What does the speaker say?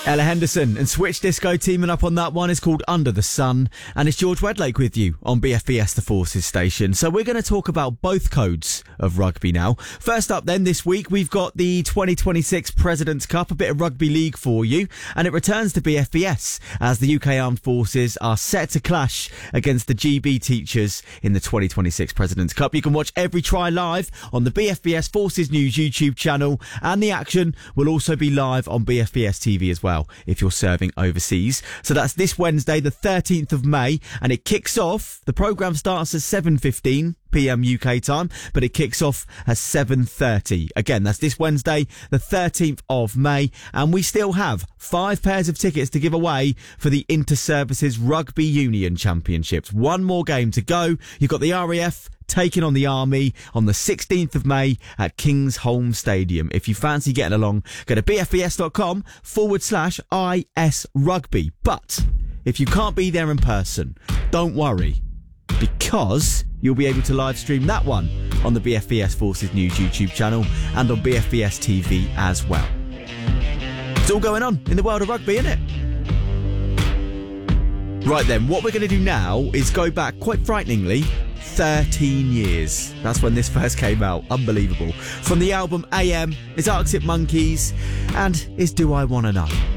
Ella Henderson and Switch Disco teaming up on that one. Is called Under the Sun, and it's George Wedlake with you on BFBS The Forces station. So we're going to talk about both codes of rugby now. First up then this week, we've got the 2026 President's Cup, a bit of rugby league for you, and it returns to BFBS as the UK Armed Forces are set to clash against the GB Teachers in the 2026 President's Cup. You can watch every try live on the BFBS Forces News YouTube channel, and the action will also be live on BFBS TV as well if you're serving overseas. So that's this Wednesday, the 13th of May, and it kicks off. The programme starts at 7:15 p.m. UK time, but it kicks off at 7:30. Again, that's this Wednesday, the 13th of May, and we still have 5 pairs of tickets to give away for the Inter-Services Rugby Union Championships. One more game to go. You've got the RAF taking on the Army on the 16th of May at Kingsholm Stadium. If you fancy getting along, go to bfbs.com/IS-Rugby. But if you can't be there in person, don't worry, because you'll be able to live stream that one on the BFBS Forces News YouTube channel and on BFBS TV as well. It's all going on in the world of rugby, isn't it? Right then, what we're going to do now is go back, quite frighteningly, 13 years. That's when this first came out. Unbelievable. From the album AM, it's Arctic Monkeys, and it's Do I Wanna Know.